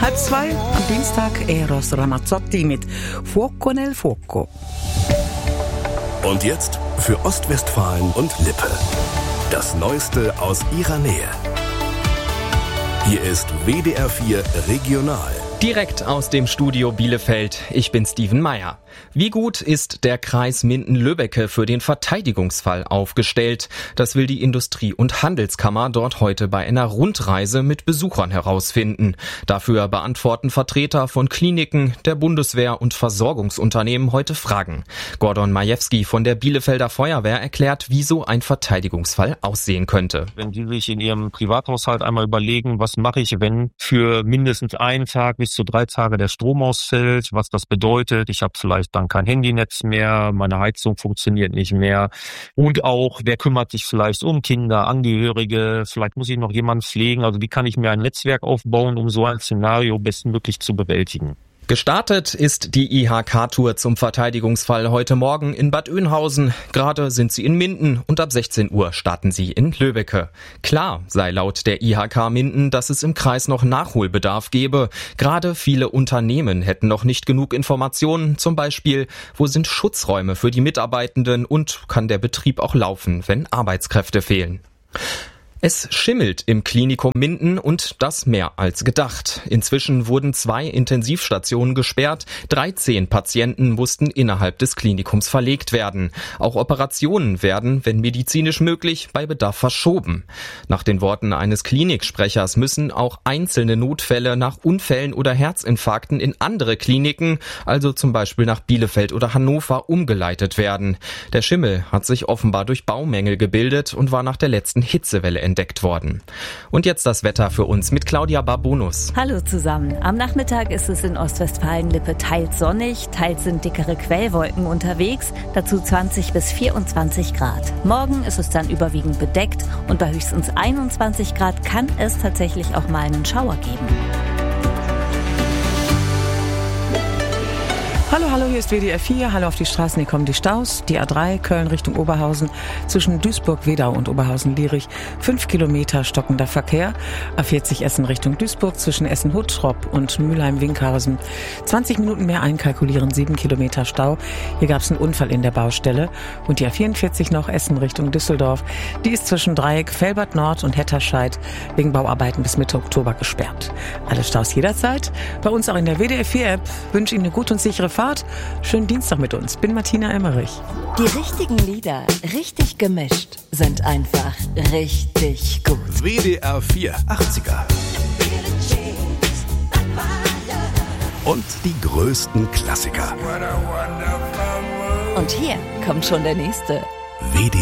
1:30 am Dienstag Eros Ramazzotti mit Fuoco nel Fuoco. Und jetzt für Ostwestfalen und Lippe. Das Neueste aus ihrer Nähe. Hier ist WDR 4 Regional. Direkt aus dem Studio Bielefeld. Ich bin Steven Meyer. Wie gut ist der Kreis Minden-Lübbecke für den Verteidigungsfall aufgestellt? Das will die Industrie- und Handelskammer dort heute bei einer Rundreise mit Besuchern herausfinden. Dafür beantworten Vertreter von Kliniken, der Bundeswehr und Versorgungsunternehmen heute Fragen. Gordon Majewski von der Bielefelder Feuerwehr erklärt, wie so ein Verteidigungsfall aussehen könnte. Wenn Sie sich in Ihrem Privathaushalt einmal überlegen, was mache ich, wenn für mindestens einen Tag bis zu 3 Tage der Strom ausfällt, was das bedeutet. Ich habe vielleicht dann kein Handynetz mehr, meine Heizung funktioniert nicht mehr. Und auch, wer kümmert sich vielleicht um Kinder, Angehörige, vielleicht muss ich noch jemanden pflegen. Also wie kann ich mir ein Netzwerk aufbauen, um so ein Szenario bestmöglich zu bewältigen? Gestartet ist die IHK-Tour zum Verteidigungsfall heute Morgen in Bad Oeynhausen. Gerade sind sie in Minden und ab 16 Uhr starten sie in Lübbecke. Klar sei laut der IHK Minden, dass es im Kreis noch Nachholbedarf gebe. Gerade viele Unternehmen hätten noch nicht genug Informationen. Zum Beispiel, wo sind Schutzräume für die Mitarbeitenden und kann der Betrieb auch laufen, wenn Arbeitskräfte fehlen? Es schimmelt im Klinikum Minden und das mehr als gedacht. Inzwischen wurden 2 Intensivstationen gesperrt, 13 Patienten mussten innerhalb des Klinikums verlegt werden. Auch Operationen werden, wenn medizinisch möglich, bei Bedarf verschoben. Nach den Worten eines Kliniksprechers müssen auch einzelne Notfälle nach Unfällen oder Herzinfarkten in andere Kliniken, also zum Beispiel nach Bielefeld oder Hannover, umgeleitet werden. Der Schimmel hat sich offenbar durch Baumängel gebildet und war nach der letzten Hitzewelle entdeckt worden. Und jetzt das Wetter für uns mit Claudia Barbonus. Hallo zusammen. Am Nachmittag ist es in Ostwestfalen-Lippe teils sonnig, teils sind dickere Quellwolken unterwegs, dazu 20 bis 24 Grad. Morgen ist es dann überwiegend bedeckt und bei höchstens 21 Grad kann es tatsächlich auch mal einen Schauer geben. Hallo, hier ist WDR 4. Hallo auf die Straßen, hier kommen die Staus. Die A3 Köln Richtung Oberhausen zwischen Duisburg, Wedau und Oberhausen-Lierich. 5 Kilometer stockender Verkehr. A40 Essen Richtung Duisburg zwischen Essen-Huttrop und Mülheim-Winkhausen. 20 Minuten mehr einkalkulieren, 7 Kilometer Stau. Hier gab es einen Unfall in der Baustelle. Und die A44 noch Essen Richtung Düsseldorf. Die ist zwischen Dreieck, Velbert Nord und Hetterscheid wegen Bauarbeiten bis Mitte Oktober gesperrt. Alle Staus jederzeit. Bei uns auch in der WDR 4-App. Wünsche Ihnen eine gute und sichere Fahrt. Schönen Dienstag mit uns. Bin Martina Emmerich. Die richtigen Lieder, richtig gemischt, sind einfach richtig gut. WDR 4 80er. Und die größten Klassiker. Und hier kommt schon der nächste. WDR